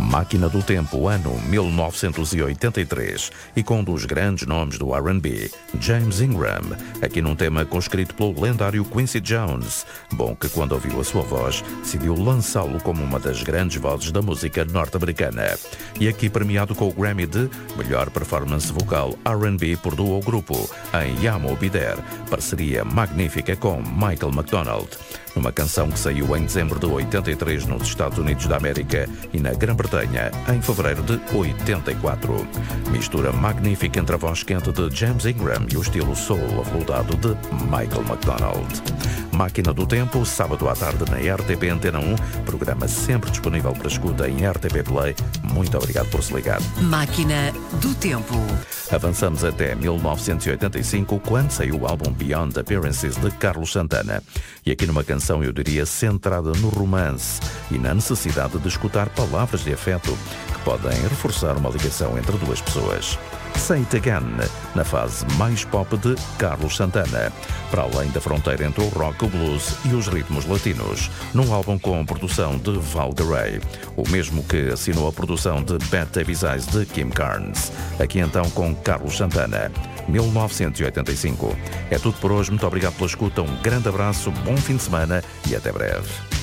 Máquina do Tempo, ano 1983, e com um dos grandes nomes do R&B, James Ingram, aqui num tema conscrito pelo lendário Quincy Jones. Bom que quando ouviu a sua voz, decidiu lançá-lo como uma das grandes vozes da música norte-americana. E aqui premiado com o Grammy de Melhor Performance Vocal R&B por duo grupo, em Yamo Bider, parceria magnífica com Michael McDonald. Uma canção que saiu em dezembro de 83 nos Estados Unidos da América e na Grã-Bretanha em fevereiro de 84. Mistura magnífica entre a voz quente de James Ingram e o estilo soul aveludado de Michael McDonald. Máquina do Tempo, sábado à tarde na RTP Antena 1, programa sempre disponível para escuta em RTP Play. Muito obrigado por se ligar. Máquina do Tempo. Avançamos até 1985, quando saiu o álbum Beyond Appearances de Carlos Santana. E aqui numa canção, eu diria, centrada no romance e na necessidade de escutar palavras de afeto que podem reforçar uma ligação entre duas pessoas. Say It Again, na fase mais pop de Carlos Santana, para além da fronteira entre o rock, o blues e os ritmos latinos, num álbum com produção de Val Garay, o mesmo que assinou a produção de Bad Davis Eyes de Kim Carnes. Aqui então com Carlos Santana, 1985. É tudo por hoje, muito obrigado pela escuta, um grande abraço, bom fim de semana e até breve.